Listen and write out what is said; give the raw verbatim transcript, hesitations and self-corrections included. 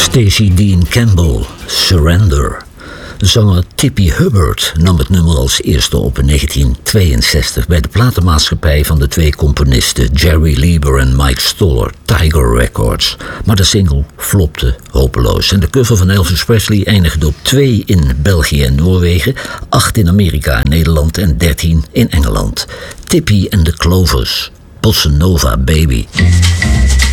Stacey Dean Campbell, Surrender. Zanger Tippy Hubbard nam het nummer als eerste op in negentien tweeënzestig... bij de platenmaatschappij van de twee componisten Jerry Lieber en Mike Stoller, Tiger Records. Maar de single flopte hopeloos. En de cover van Elvis Presley eindigde op twee in België en Noorwegen, acht in Amerika en Nederland en dertien in Engeland. Tippy and the Clovers, Bossa Nova Baby.